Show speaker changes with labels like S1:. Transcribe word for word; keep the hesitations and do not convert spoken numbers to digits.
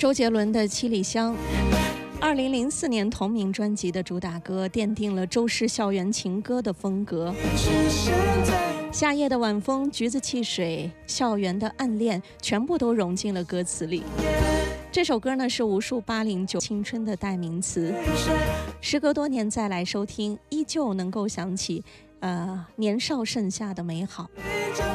S1: 周杰伦的《七里香》，二零零四年同名专辑的主打歌，奠定了周氏校园情歌的风格。夏夜的晚风、橘子汽水、校园的暗恋，全部都融进了歌词里。这首歌呢，是无数八零九青春的代名词。时隔多年再来收听，依旧能够想起，呃，年少盛夏的美好。